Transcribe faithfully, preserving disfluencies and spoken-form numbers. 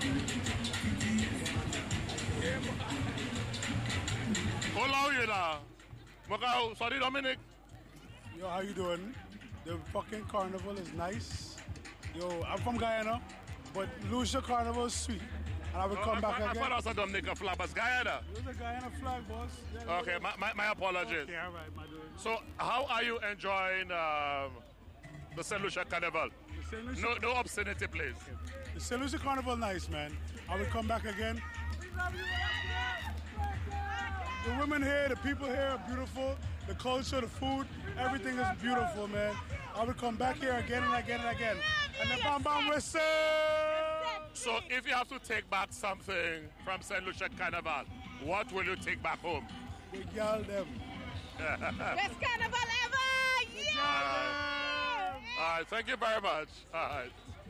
Hola, you now. Macau, sorry, Dominic. Yo, how you doing? The fucking carnival is nice. Yo, I'm from Guyana, but Lucia Carnival is sweet. And I will Oh, come I back thought- I again. thought I was a Dominica Flappers Guyana. It was a Guyana flag, boss. Yeah, Okay, my, my, my apologies. Okay, all right, my dude. So, how are you enjoying um, the Saint Lucia Carnival? The Saint Lucia, No, no obscenity, please. the Saint Lucia Carnival nice, man. I will come back again. The women here, the people here are beautiful. The culture, the food, everything is beautiful, man. I will come back here again and again and again. And the Bam Bam whistle! So, if you have to take back something from Saint Lucia Carnival, what will you take back home? The girl them. Best carnival ever! Yeah! All right, thank you very much. All right.